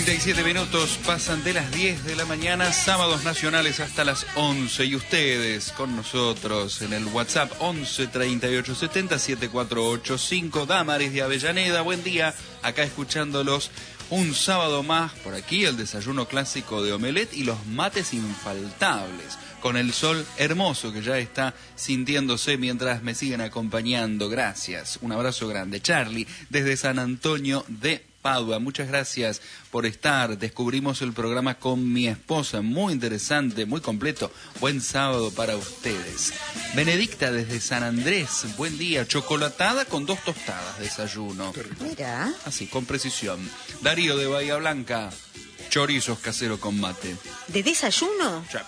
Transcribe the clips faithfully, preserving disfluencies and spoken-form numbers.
treinta y siete minutos pasan de las diez de la mañana, sábados nacionales hasta las once. Y ustedes con nosotros en el WhatsApp once treinta y ocho setenta setenta y cuatro ochenta y cinco. Damaris de Avellaneda, buen día. Acá escuchándolos un sábado más por aquí, el desayuno clásico de omelette y los mates infaltables. Con el sol hermoso que ya está sintiéndose mientras me siguen acompañando. Gracias. Un abrazo grande. Charlie, desde San Antonio de Padua. Muchas gracias por estar. Descubrimos el programa con mi esposa. Muy interesante, muy completo. Buen sábado para ustedes. Benedicta desde San Andrés. Buen día. Chocolatada con dos tostadas. Desayuno. Mira. Así, con precisión. Darío de Bahía Blanca. Chorizos casero con mate. ¿De desayuno? Ya.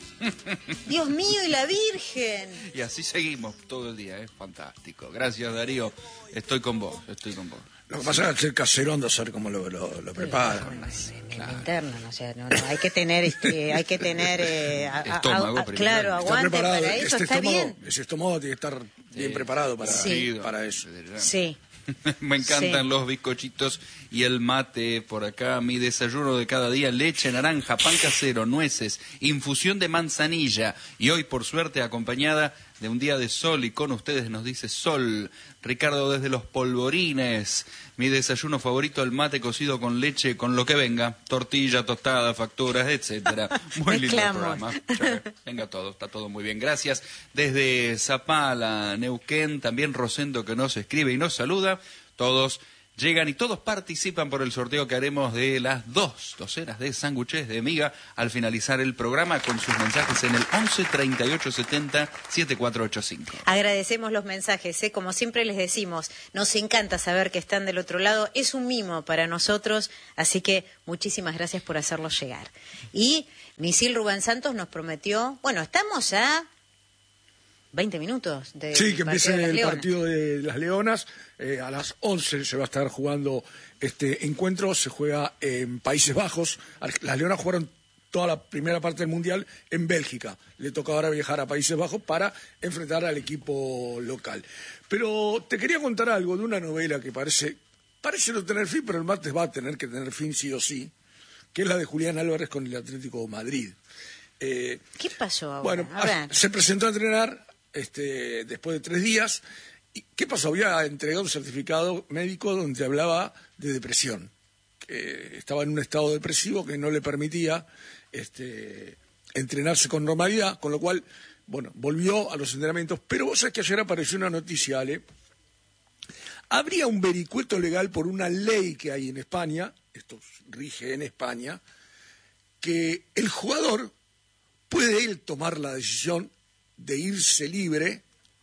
Dios mío, y la Virgen. Y así seguimos todo el día, es fantástico. Gracias, Darío. Estoy con vos, estoy con vos. Lo que pasa es que al ser casero anda a saber cómo lo, lo, lo preparan. Claro. Interno, no, o sea, no, no, hay que tener, este, hay que tener, eh, a, estómago, a, a, claro, aguante para eso, este está estómago, bien. Ese estómago tiene que estar bien sí. preparado para, sí. para eso. Sí. Me encantan sí. los bizcochitos y el mate por acá. Mi desayuno de cada día: leche, naranja, pan casero, nueces, infusión de manzanilla. Y hoy, por suerte, acompañada de un día de sol. Y con ustedes nos dice Sol. Ricardo desde Los Polvorines. Mi desayuno favorito: el mate cocido con leche, con lo que venga. Tortilla, tostada, facturas, etcétera. Muy lindo el programa. Venga todo, está todo muy bien. Gracias. Desde Zapala, Neuquén, también Rosendo, que nos escribe y nos saluda. Todos llegan y todos participan por el sorteo que haremos de las dos docenas de sándwiches de miga al finalizar el programa, con sus mensajes en el once treinta y ocho setenta setenta y cuatro ochenta y cinco. Agradecemos los mensajes, ¿eh? Como siempre les decimos, nos encanta saber que están del otro lado, es un mimo para nosotros, así que muchísimas gracias por hacerlos llegar. Y Misil Rubén Santos nos prometió, bueno, estamos a veinte minutos de Sí, que empiece el Leonas. partido de las Leonas. Eh, a las once se va a estar jugando este encuentro. Se juega en Países Bajos. Las Leonas jugaron toda la primera parte del Mundial en Bélgica. Le toca ahora viajar a Países Bajos para enfrentar al equipo local. Pero te quería contar algo de una novela que parece, parece no tener fin, pero el martes va a tener que tener fin sí o sí, que es la de Julián Álvarez con el Atlético de Madrid. Eh, ¿Qué pasó ahora? Bueno, a ver. se presentó a entrenar Este, después de tres días. ¿Y qué pasó? Había entregado un certificado médico donde hablaba de depresión, que estaba en un estado depresivo que no le permitía este, entrenarse con normalidad, con lo cual, bueno, volvió a los entrenamientos. Pero vos sabés que ayer apareció una noticia, Ale. Habría un vericueto legal por una ley que hay en España, esto rige en España, que el jugador puede él tomar la decisión de irse libre,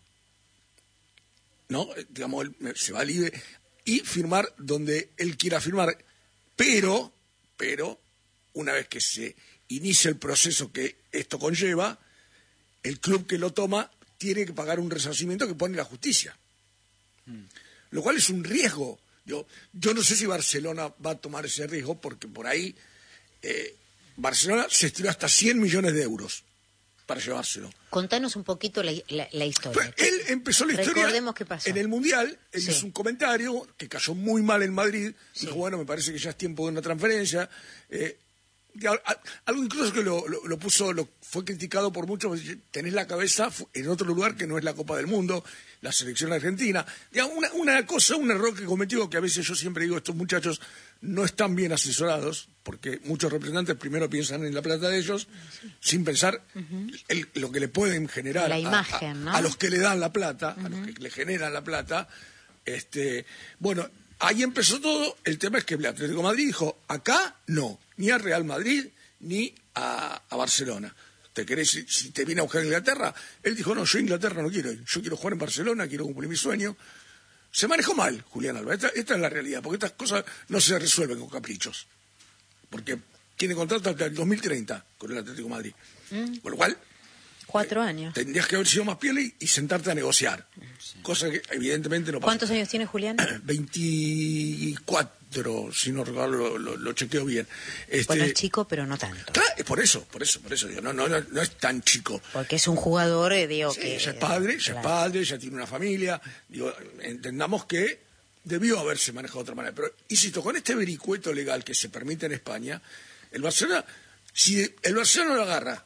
¿no? Digamos, él se va libre y firmar donde él quiera firmar, pero, pero, una vez que se inicia el proceso que esto conlleva, el club que lo toma tiene que pagar un resarcimiento que pone la justicia. Mm. Lo cual es un riesgo. Yo, yo no sé si Barcelona va a tomar ese riesgo, porque por ahí eh, Barcelona se estiró hasta cien millones de euros para llevárselo. Contanos un poquito la, la, la historia. Pues él empezó la historia Recordemos qué pasó. En el Mundial. Él sí. hizo un comentario que cayó muy mal en Madrid. Sí. Dijo, bueno, me parece que ya es tiempo de una transferencia. Eh, algo incluso que lo, lo, lo puso, lo fue criticado por muchos. Tenés la cabeza en otro lugar que no es la Copa del Mundo, la selección argentina. Digamos, una, una cosa, un error que cometió, que a veces yo siempre digo, estos muchachos no están bien asesorados, porque muchos representantes primero piensan en la plata de ellos, sí. sin pensar uh-huh. el, lo que le pueden generar la imagen, a, a, ¿no? a los que le dan la plata, uh-huh. a los que le generan la plata. Este, bueno, ahí empezó todo. El tema es que el Atlético de Madrid dijo, acá no, ni a Real Madrid ni a, a Barcelona. ¿Te querés, si, si te viene a buscar a Inglaterra? Él dijo, no, yo a Inglaterra no quiero ir, yo quiero jugar en Barcelona, quiero cumplir mi sueño. Se manejó mal Julián Álvarez, esta, esta es la realidad, porque estas cosas no se resuelven con caprichos, porque tiene contrato hasta el dos mil treinta con el Atlético de Madrid, mm. con lo cual cuatro eh, años tendrías que haber sido más piel y, y sentarte a negociar, sí. cosa que evidentemente no pasa. ¿Cuántos años tiene Julián? veinticuatro, si no recuerdo, lo, lo, lo chequeo bien. Este, bueno, es chico, pero no tanto. Claro, es por eso, por eso, por eso digo, no, no, no, no es tan chico. Porque es un jugador, eh, digo sí, que... ya es padre, ya claro. es padre, ya tiene una familia, digo, entendamos que debió haberse manejado de otra manera. Pero, insisto, con este vericueto legal que se permite en España, el Barcelona, si el Barcelona lo agarra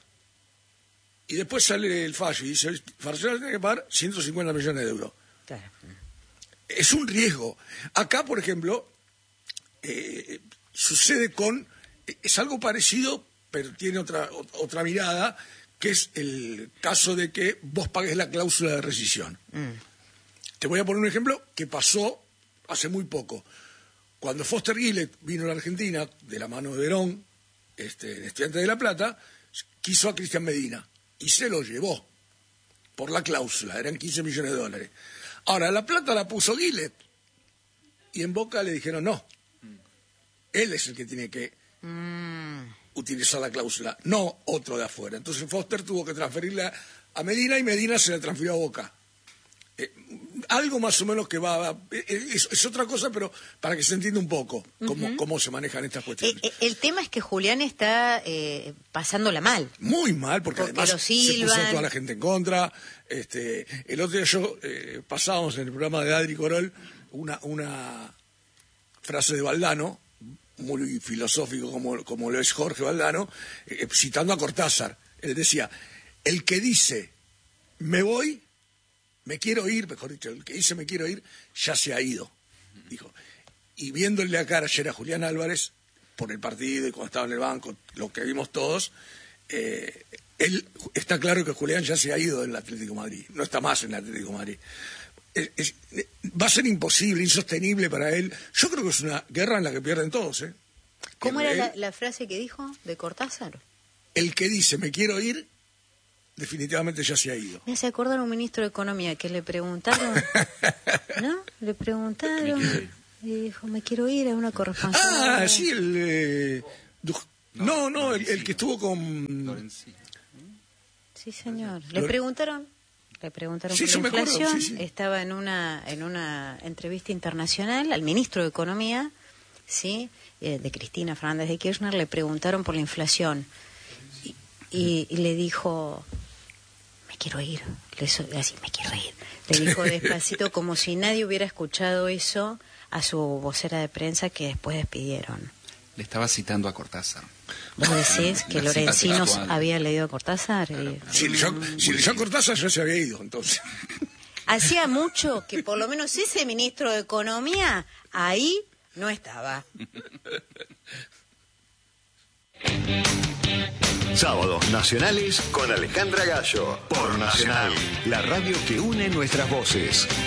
y después sale el fallo y dice, el Barcelona tiene que pagar ciento cincuenta millones de euros. Claro. Es un riesgo. Acá, por ejemplo, eh, sucede con... Es algo parecido, pero tiene otra, otra mirada, que es el caso de que vos pagues la cláusula de rescisión. Mm. Te voy a poner un ejemplo que pasó hace muy poco. Cuando Foster Gillett vino a la Argentina, de la mano de Verón, este, el Estudiante de La Plata, quiso a Cristian Medina y se lo llevó por la cláusula, eran quince millones de dólares. Ahora, La Plata la puso Gillett y en Boca le dijeron no. Él es el que tiene que mm. utilizar la cláusula, no otro de afuera. Entonces Foster tuvo que transferirla a Medina y Medina se la transfirió a Boca. Eh, algo más o menos que va, va es, es otra cosa, pero para que se entienda un poco cómo, uh-huh. cómo se manejan estas cuestiones. Eh, el tema es que Julián está eh, pasándola mal. Muy mal, porque, porque además se puso a toda la gente en contra. Este, el otro día yo eh, pasábamos en el programa de Adri Corol una, una frase de Valdano, muy filosófico como, como lo es Jorge Valdano, eh, citando a Cortázar. Él decía, el que dice, me voy... Me quiero ir, mejor dicho, el que dice me quiero ir, ya se ha ido, dijo. Y viéndole la cara ayer a Julián Álvarez, por el partido y cuando estaba en el banco, lo que vimos todos, eh, él está claro que Julián ya se ha ido del Atlético de Madrid, no está más en el Atlético de Madrid. Es, es, va a ser imposible, insostenible para él. Yo creo que es una guerra en la que pierden todos, ¿eh? ¿Cómo era la, la frase que dijo de Cortázar? El que dice me quiero ir, definitivamente ya se ha ido. Me hace acordar a un ministro de Economía que le preguntaron, ¿no? Le preguntaron y dijo, me quiero ir a una corresponsal. Ah, sí, el... Eh, no, no, el, el que estuvo con... Sí, señor. Le preguntaron, le preguntaron sí, por la inflación. Acuerdo, sí, sí. Estaba en una, en una entrevista internacional al ministro de Economía, ¿sí? Eh, de Cristina Fernández de Kirchner, le preguntaron por la inflación. Y, y, y le dijo... quiero ir, le so, así me quiero ir. Le dijo despacito como si nadie hubiera escuchado eso a su vocera de prensa que después despidieron. Le estaba citando a Cortázar. ¿Vos decís que Lorenzino había leído a Cortázar? Claro. Y... Si leyó si le a Cortázar ya se había ido, entonces. Hacía mucho que por lo menos ese ministro de Economía ahí no estaba. Sábados Nacionales con Alejandra Gallo. Por Nacional, la radio que une nuestras voces.